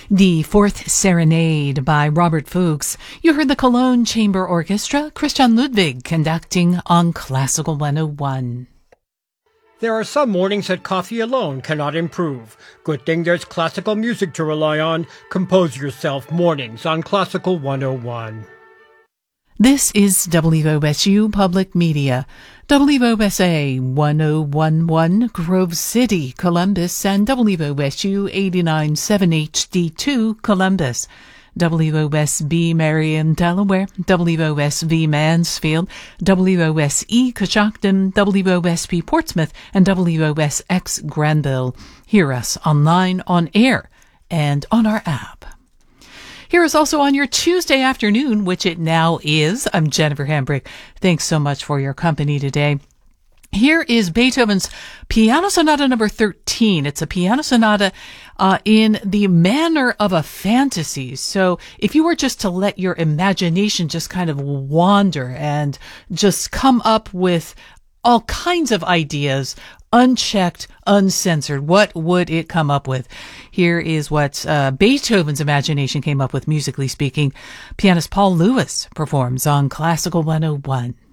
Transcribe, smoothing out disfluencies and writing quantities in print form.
The Fourth Serenade by Robert Fuchs. You heard the Cologne Chamber Orchestra, Christian Ludwig conducting on Classical 101. There are some mornings that coffee alone cannot improve. Good thing there's classical music to rely on. Compose yourself mornings on Classical 101. This is WOSU Public Media, WOSA 1011 Grove City, Columbus, and WOSU 89.7 HD2 Columbus, WOSB Marion, Delaware, WOSV Mansfield, WOSE Coshocton, WOSP Portsmouth, and WOSX Granville. Hear us online, on air, and on our app. Here is also on your Tuesday afternoon, which it now is. I'm Jennifer Hambrick. Thanks so much for your company today. Here is Beethoven's Piano Sonata number 13. It's a piano sonata in the manner of a fantasy. So if you were just to let your imagination just kind of wander and just come up with all kinds of ideas, unchecked, uncensored, what would it come up with? Here is what Beethoven's imagination came up with, musically speaking. Pianist Paul Lewis performs on Classical 101.